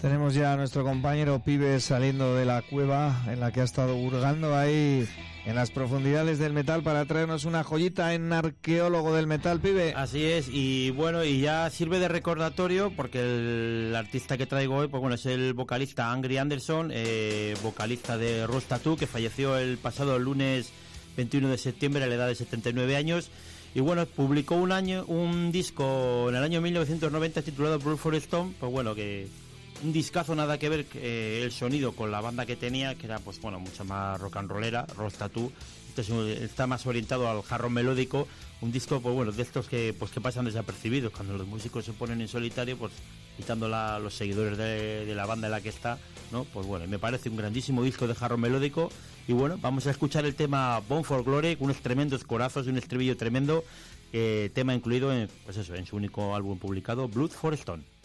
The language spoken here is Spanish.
Tenemos ya a nuestro compañero Pibe saliendo de la cueva en la que ha estado hurgando ahí en las profundidades del metal para traernos una joyita en Arqueólogo del Metal, Pibe. Así es, y bueno, y ya sirve de recordatorio porque el artista que traigo hoy, pues bueno, es el vocalista Angry Anderson, vocalista de Rose Tattoo, que falleció el pasado lunes 21 de septiembre a la edad de 79 años. Y bueno, publicó un disco en el año 1990 titulado Blood for Stone, pues bueno, que un discazo, nada que ver el sonido con la banda que tenía, que era pues bueno, mucho más rock and rollera, Rose Tattoo. Está más orientado al hard rock melódico, un disco pues bueno, de estos que pasan desapercibidos cuando los músicos se ponen en solitario, pues quitando los seguidores de la banda en la que está, ¿no? Pues bueno, me parece un grandísimo disco de hard rock melódico. Y bueno, vamos a escuchar el tema Bound for Glory, con unos tremendos corazos y un estribillo tremendo, tema incluido en su único álbum publicado, Blood for Stone.